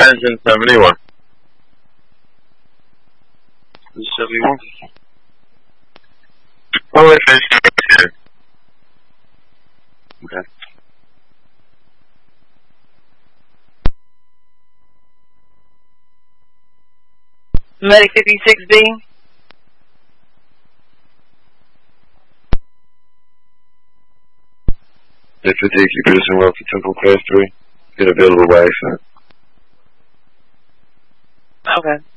Engine 71. 71? Oh, wait, okay. Okay. Medic 56B. If you take your position well for Temple Class 3, get available by accident. Okay.